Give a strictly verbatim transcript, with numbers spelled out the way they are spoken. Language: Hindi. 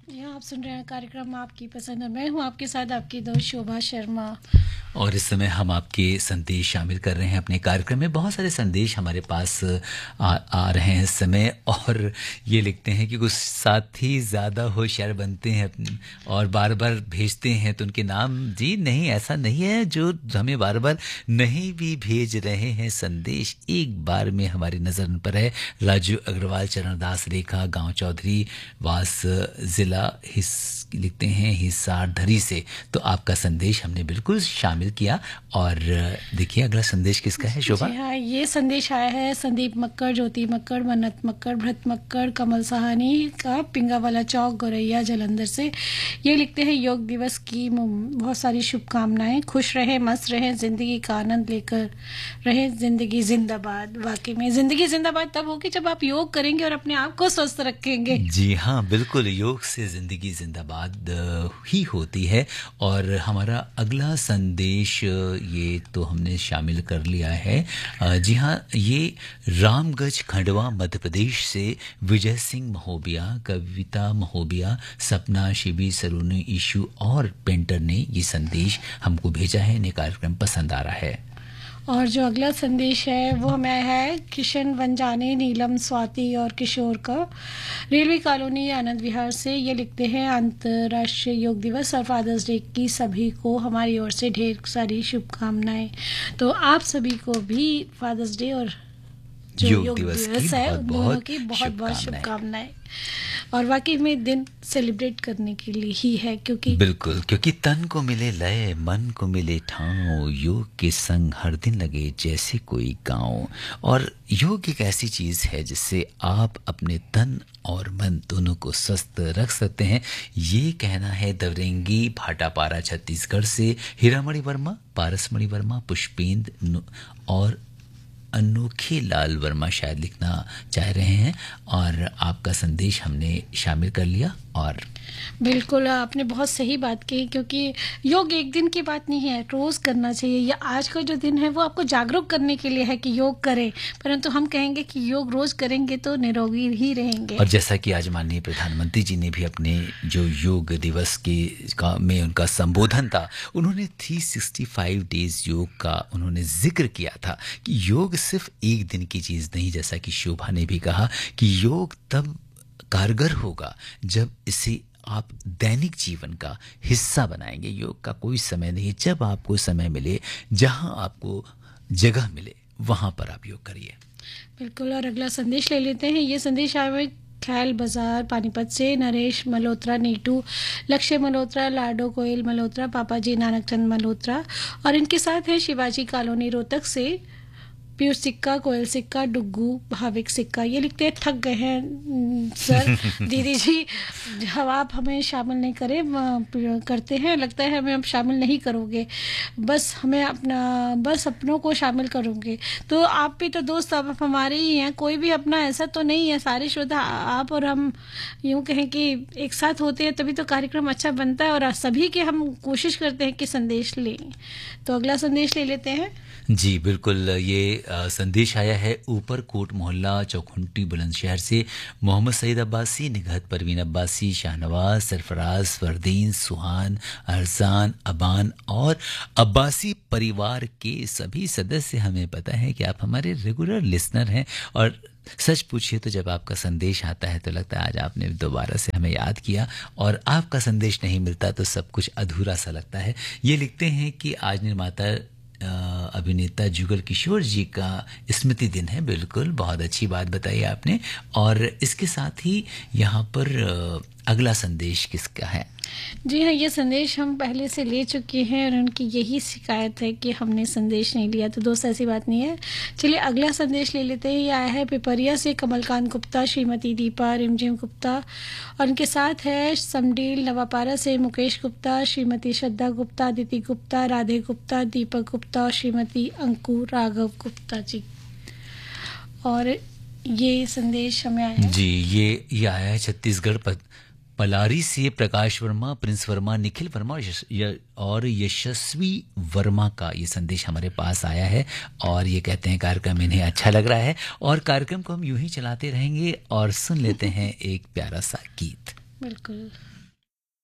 यहाँ आप सुन रहे हैं कार्यक्रम आपकी पसंद और मैं हूँ आपके साथ आपकी दोस्त शोभा शर्मा। और इस समय हम आपके संदेश शामिल कर रहे हैं अपने कार्यक्रम में। बहुत सारे संदेश हमारे पास आ, आ रहे हैं इस समय, और ये लिखते हैं कि कुछ साथी ज़्यादा होशियार बनते हैं और बार बार भेजते हैं तो उनके नाम, जी नहीं, ऐसा नहीं है। जो हमें बार बार नहीं भी भेज रहे हैं संदेश, एक बार में हमारी नज़र पर है। राजू अग्रवाल, चरणदास रेखा, गांव चौधरी वास, ज़िला हिस लिखते हैं हिसार धरी से। तो आपका संदेश हमने बिल्कुल शामिल किया। और देखिए अगला संदेश किसका है शोभा? जी हाँ, ये संदेश आया है संदीप मक्कड़, ज्योति मक्कड़, मन्नत मक्कड़, भरत मक्कड़, कमल सहानी का, पिंगावाला चौक, गोरैया, जलंधर से। ये लिखते हैं योग दिवस की बहुत सारी शुभकामनाएं, खुश रहें, मस्त रहें, जिंदगी का आनंद लेकर रहें, जिंदगी जिंदाबाद। वाकई में जिंदगी जिंदाबाद तब होगी जब आप योग करेंगे और अपने आप को स्वस्थ रखेंगे। जी हाँ, बिल्कुल, योग से जिंदगी जिंदाबाद ही होती है। और हमारा अगला संदेश ये तो हमने शामिल कर लिया है। जी हाँ, ये रामगंज खंडवा मध्य प्रदेश से विजय सिंह महोबिया, कविता महोबिया, सपना, शिबी, सरूनी, ईशु और पेंटर ने ये संदेश हमको भेजा है। इन्हें कार्यक्रम पसंद आ रहा है। और जो अगला संदेश है वो हमें है किशन वंजाने, नीलम, स्वाति और किशोर का, रेलवे कॉलोनी आनंद विहार से। ये लिखते हैं अंतर्राष्ट्रीय योग दिवस और फादर्स डे की सभी को हमारी ओर से ढेर सारी शुभकामनाएं। तो आप सभी को भी फादर्स डे और जो योग, योग दिवस, दिवस है उन दोनों की बहुत बहुत शुभकामनाएं। और वाकई में दिन सेलिब्रेट करने के लिए ही है, क्योंकि बिल्कुल, क्योंकि तन को मिले लय, मन को मिले ठाव, योग के संग हर दिन लगे जैसे कोई गाँव। और योग एक ऐसी चीज है जिससे आप अपने तन और मन दोनों को स्वस्थ रख सकते हैं। ये कहना है दवरेंगी भाटापारा छत्तीसगढ़ से हीरामणि वर्मा, पारसमणि वर्मा, पुष्पेंद्र और अनोखे लाल वर्मा शायद लिखना चाह रहे हैं। और आपका संदेश हमने शामिल कर लिया। और बिल्कुल आपने बहुत सही बात की, क्योंकि योग एक दिन की बात नहीं है, रोज करना चाहिए। या आज का जो दिन है वो आपको जागरूक करने के लिए है कि योग करें, परंतु हम कहेंगे कि योग रोज करेंगे तो निरोगी ही रहेंगे। और जैसा कि आज माननीय प्रधानमंत्री जी ने भी अपने जो योग दिवस के का में उनका संबोधन था, उन्होंने तीन सौ पैंसठ डेज योग का उन्होंने जिक्र किया था कि योग सिर्फ एक दिन की चीज नहीं। जैसा कि शोभा ने भी कहा कि योग तब कारगर होगा जब इसे आप दैनिक जीवन का हिस्सा बनाएंगे। योग का कोई समय नहीं, जब आपको समय मिले, जहां आपको जगह मिले, वहां पर आप योग करिए। बिल्कुल। और अगला संदेश ले लेते हैं। ये संदेश आया हुआ ख्याल बाजार पानीपत से नरेश मल्होत्रा, नीटू, लक्ष्य मल्होत्रा, लाडो कोयल मल्होत्रा, पापा जी नानकचंद मल्होत्रा। और इनके साथ है शिवाजी कॉलोनी रोहतक से पीयूष सिक्का, कोयल सिक्का, डुग्गू, भाविक सिक्का। ये लिखते हैं थक गए हैं सर दीदी जी, जब आप हमें शामिल नहीं करें करते हैं, लगता है हमें आप शामिल नहीं करोगे, बस हमें अपना बस अपनों को शामिल करोगे। तो आप भी तो दोस्त आप हमारे ही हैं, कोई भी अपना ऐसा तो नहीं है। सारे श्रोता आप और हम यूँ कहें कि एक साथ होते हैं तभी तो कार्यक्रम अच्छा बनता है, और सभी के हम कोशिश करते हैं कि संदेश लें। तो अगला संदेश ले लेते हैं। जी बिल्कुल, ये आ, संदेश आया है ऊपरकोट मोहल्ला चौखुंटी बुलंदशहर से मोहम्मद सईद अब्बासी, निगहत परवीन अब्बासी, शाहनवाज, सरफराज, फरदीन, सुहान, अरसान, अबान और अब्बासी परिवार के सभी सदस्य। हमें पता है कि आप हमारे रेगुलर लिसनर हैं, और सच पूछिए तो जब आपका संदेश आता है तो लगता है आज आपने दोबारा से हमें याद किया, और आपका संदेश नहीं मिलता तो सब कुछ अधूरा सा लगता है। ये लिखते हैं कि आज निर्माता अभिनेता जुगल किशोर जी का स्मृति दिन है। बिल्कुल, बहुत अच्छी बात बताई आपने। और इसके साथ ही यहाँ पर अगला संदेश किसका है? जी हाँ, ये संदेश हम पहले से ले चुके हैं और उनकी यही शिकायत है कि हमने संदेश नहीं लिया। तो दोस्त ऐसी बात नहीं है, चलिए अगला संदेश ले लेते हैं। ये आया है पिपरिया से कमलकांत गुप्ता, श्रीमती दीपा रिमझिम गुप्ता, और उनके साथ है समडील नवापारा से मुकेश गुप्ता, श्रीमती श्रद्धा गुप्ता, अदिति गुप्ता, राधे गुप्ता, दीपक गुप्ता और श्रीमती अंकु राघव गुप्ता जी। और ये संदेश हमें आया जी, ये ये आया है छत्तीसगढ़ पलारी से प्रकाश वर्मा, प्रिंस वर्मा, निखिल वर्मा और यशस्वी वर्मा का ये संदेश हमारे पास आया है। और ये कहते हैं कार्यक्रम इन्हें अच्छा लग रहा है, और कार्यक्रम को हम यूं ही चलाते रहेंगे। और सुन लेते हैं एक प्यारा सा गीत। बिल्कुल।